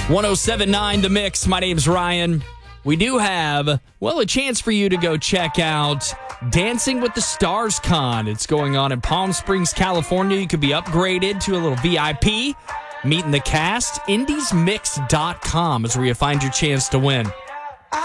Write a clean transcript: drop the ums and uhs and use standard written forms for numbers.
107.9 The Mix. My name's Ryan. We do have, a chance for you to go check out Dancing with the Stars Con. It's going on in Palm Springs, California. You could be upgraded to a little VIP. Meeting the cast. IndiesMix.com is where you find your chance to win.